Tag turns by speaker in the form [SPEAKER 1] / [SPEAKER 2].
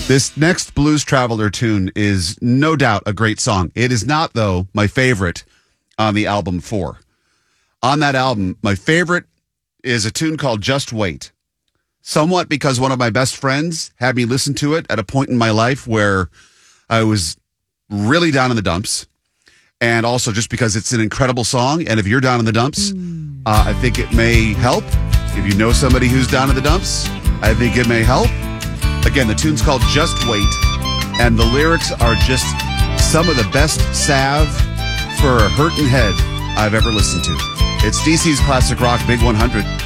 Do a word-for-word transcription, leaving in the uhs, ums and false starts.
[SPEAKER 1] This next Blues Traveler tune is no doubt a great song. It is not, though, my favorite on the album four. On that album, my favorite is a tune called Just Wait. Somewhat because one of my best friends had me listen to it at a point in my life where I was really down in the dumps. And also just because it's an incredible song. And if you're down in the dumps, mm. uh, I think it may help. If you know somebody who's down in the dumps, I think it may help. Again, the tune's called Just Wait, and the lyrics are just some of the best salve for a hurting head I've ever listened to. It's D C's Classic Rock Big one hundred.